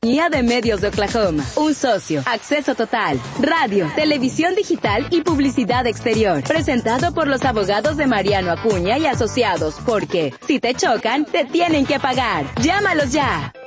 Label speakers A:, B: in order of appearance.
A: Compañía de Medios de Oklahoma. Un socio. Acceso total. Radio, televisión digital y publicidad exterior. Presentado por los abogados de Mariano Acuña y Asociados, porque si te chocan, te tienen que pagar. Llámalos ya.